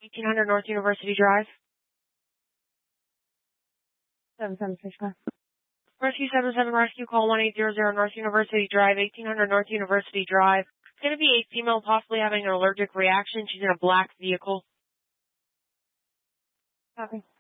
1800 North University Drive. 77 Fishman. Rescue 77 Rescue, call 1800 North University Drive, 1800 North University Drive. It's going to be a female possibly having an allergic reaction. She's in a black vehicle. Copy.